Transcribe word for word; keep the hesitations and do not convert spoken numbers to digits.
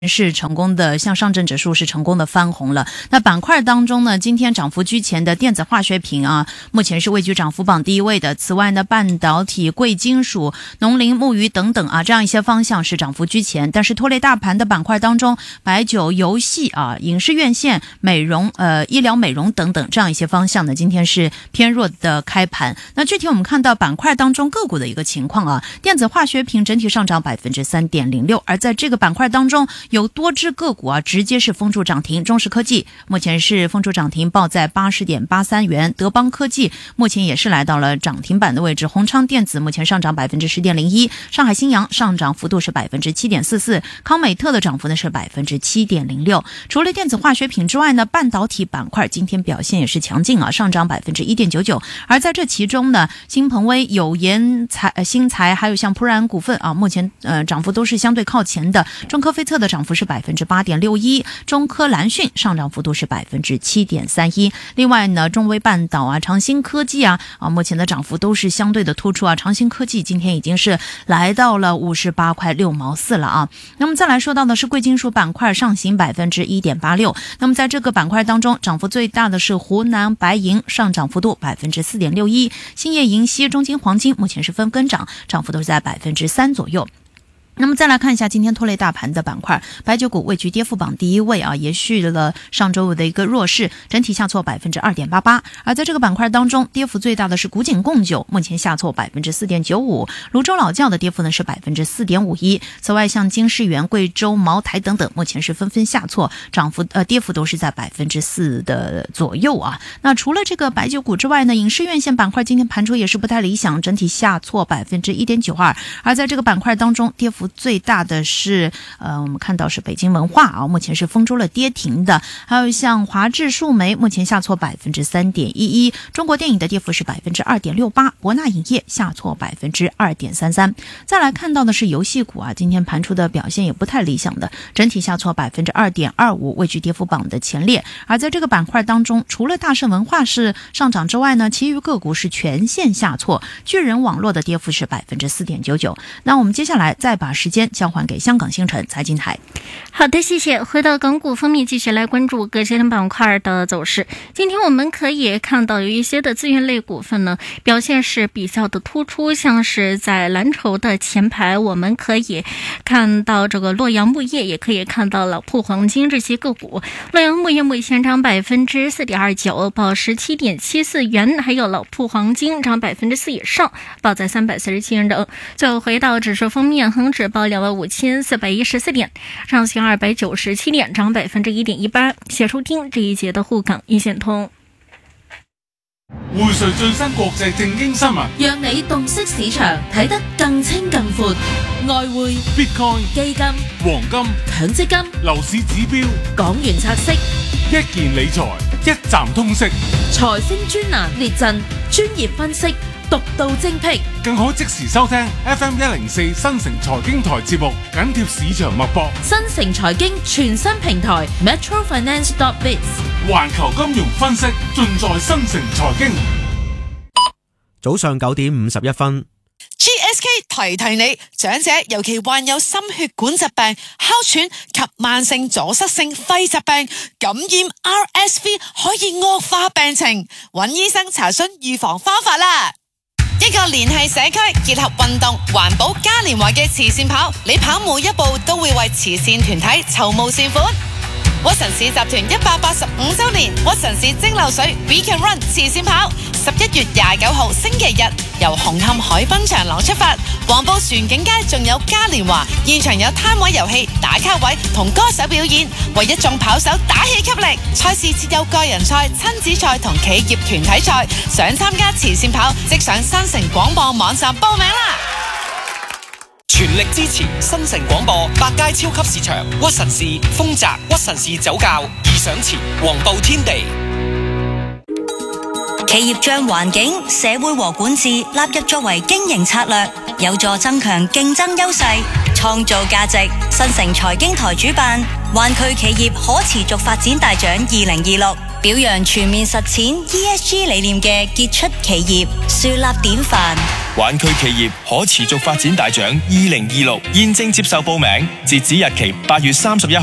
是成功的，像上证指数是成功的翻红了。那板块当中呢，今天涨幅居前的电子化学品啊，目前是位居涨幅榜第一位的。此外呢，半导体、贵金属、农林牧渔等等啊，这样一些方向是涨幅居前。但是拖累大盘的板块当中，白酒、游戏啊、影视院线、美容、呃医疗美容等等这样一些方向呢，今天是偏弱的开盘。那具体我们看到板块当中个股的一个情况啊，电子化学品整体上涨百分之三点零六，而在这个板块当中，有多只个股啊，直接是封住涨停。中石科技目前是封住涨停，报在八十点八三元。德邦科技目前也是来到了涨停板的位置。宏昌电子目前上涨百分之十点零一，上海新阳上涨幅度是百分之七点四四，康美特的涨幅呢是百分之七点零六。除了电子化学品之外呢，半导体板块今天表现也是强劲啊，上涨百分之一点九九。而在这其中呢，新鹏威、友研材、呃、新材，还有像普冉股份啊，目前呃涨幅都是相对靠前的。中科飞测的涨幅是百分之八点六一，中科蓝讯上涨幅度是百分之七点三一。另外呢，中微半岛啊、长兴科技啊啊，目前的涨幅都是相对的突出啊。长兴科技今天已经是来到了五十八块六毛四了啊。那么再来说到的是贵金属板块上行百分之一点八六。那么在这个板块当中，涨幅最大的是湖南白银，上涨幅度百分之四点六一。兴业银锡、中金黄金目前是分跟涨，涨幅都是在百分之三左右。那么再来看一下今天拖累大盘的板块，白酒股位居跌幅榜第一位啊，延续了上周五的一个弱势，整体下挫百分之二点八八。而在这个板块当中，跌幅最大的是古井贡酒，目前下挫百分之四点九五。泸州老窖的跌幅呢是百分之四点五一。此外，像金世元、贵州、茅台等等，目前是纷纷下挫，涨幅呃跌幅都是在百分之四的左右啊。那除了这个白酒股之外呢，影视院线板块今天盘出也是不太理想，整体下挫百分之一点九二。而在这个板块当中，跌幅最大的是呃，我们看到是北京文化啊，目前是封住了跌停的。还有像华智数媒目前下挫百分之三点一一，中国电影的跌幅是百分之二点六八，博纳影业下挫百分之二点三三。再来看到的是游戏股啊，今天盘出的表现也不太理想的，整体下挫百分之二点二五，位居跌幅榜的前列。而在这个板块当中，除了大盛文化是上涨之外呢，其余个股是全线下挫，巨人网络的跌幅是百分之四点九九。那我们接下来再把时间交还给香港星辰财经台。 好的，谢谢。回到港股方面，继续来关注各些板块的走势。今天我们可以看到有一些的资源类股份呢，表现是比较的突出，像是在蓝筹的前排，我们可以看到这个洛阳木业，也可以看到老铺黄金这些个股。洛阳木业目前涨百分之四点二九，报十七点七四元，还有老铺黄金涨百分之四以上，报在三百四十七元整。最后回到指数方面，恒指报两万五千四百一十四点，上行二百九十七点，涨百分之一点一八。谢收听这一節的滬港一線通。 匯萃最新國際正經新聞， 讓你洞悉市場，睇得更清更闊。外匯、 Bitcoin、 基金、 黃金、 強積金、 樓市指標、 港元拆息、 一件理財，一站通識， 財星專欄列陣，專業分析，獨到精闢， 更可即時收聽 F M 一零四新城財經台節目，緊貼市場脈搏。 新城財經全新平台 Metro Finance dot biz， 環球金融分析盡在新城財經。 早上九點五十一分。 G S K 提提你，長者尤其患有心血管疾病、哮喘及慢性阻塞性肺疾病，感染 R S V 可以惡化病情，揾醫生查詢預防方法啦。一個聯繫社區、結合運動、環保嘉年華嘅慈善跑，你跑每一步都會為慈善團體籌募善款。屈臣氏集團一百八十五周年屈臣氏蒸餾水 We Can Run 慈善跑，十一月廿九號星期日由紅磡海濱長廊出發，黃埔船景街仲有嘉年華，現場有攤位遊戲、打卡位同歌手表演，為一眾跑手打氣給力。賽事設有個人賽、親子賽同企業團體賽，想參加慈善跑即上新城廣播網站報名啦！ 全力支持新城廣播百佳超級市場、屈臣氏、豐澤、屈臣氏酒窖、義享前、黃埔天地。 企業將環境、社會和管治納入作為經營策略，有助增強競爭優勢，創造價值。新城財經台主辦灣區企業可持續發展大獎二零二六，表揚全面實踐 E S G 理念嘅傑出企業，樹立典範。 灣區企業可持續發展大獎二零二六現正接受報名，截止日期八月三十一號。